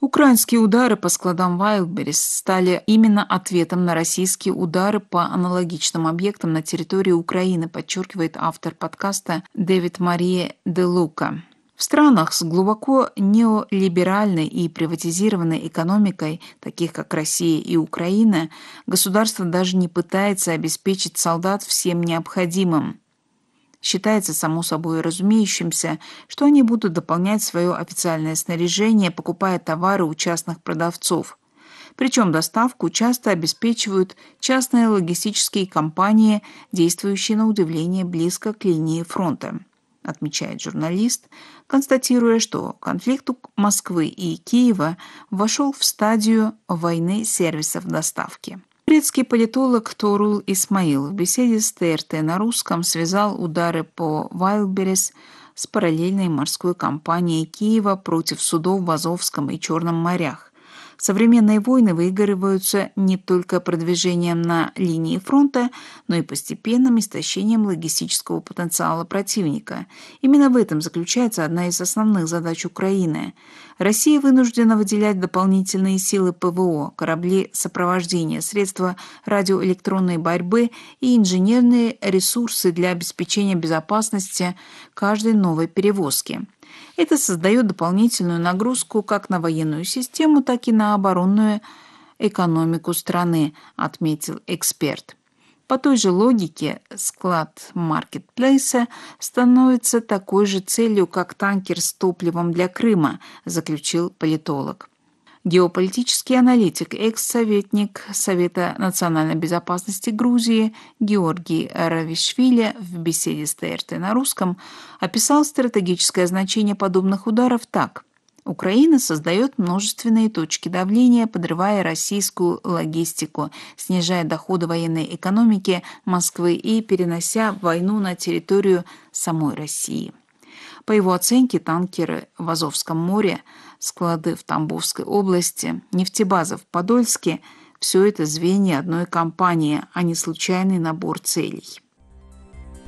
Украинские удары по складам Wildberries стали именно ответом на российские удары по аналогичным объектам на территории Украины, подчеркивает автор подкаста Дэвид Мария де Лука. В странах с глубоко неолиберальной и приватизированной экономикой, таких как Россия и Украина, государство даже не пытается обеспечить солдат всем необходимым. Считается само собой разумеющимся, что они будут дополнять свое официальное снаряжение, покупая товары у частных продавцов. Причем доставку часто обеспечивают частные логистические компании, действующие на удивление близко к линии фронта, отмечает журналист, констатируя, что конфликт у Москвы и Киева вошел в стадию войны сервисов доставки. Турецкий политолог Торул Исмаил в беседе с ТРТ на русском связал удары по Wildberries с параллельной морской кампанией Киева против судов в Азовском и Черном морях. Современные войны выигрываются не только продвижением на линии фронта, но и постепенным истощением логистического потенциала противника. Именно в этом заключается одна из основных задач Украины. Россия вынуждена выделять дополнительные силы ПВО, корабли сопровождения, средства радиоэлектронной борьбы и инженерные ресурсы для обеспечения безопасности каждой новой перевозки. Это создает дополнительную нагрузку как на военную систему, так и на оборонную экономику страны, отметил эксперт. По той же логике склад маркетплейса становится такой же целью, как танкер с топливом для Крыма, заключил политолог. Геополитический аналитик, экс-советник Совета национальной безопасности Грузии Георгий Равишвили в беседе с ТРТ на русском описал стратегическое значение подобных ударов так. Украина создает множественные точки давления, подрывая российскую логистику, снижая доходы военной экономики Москвы и перенося войну на территорию самой России. По его оценке, танкеры в Азовском море, склады в Тамбовской области, нефтебазы в Подольске – все это звенья одной компании, а не случайный набор целей.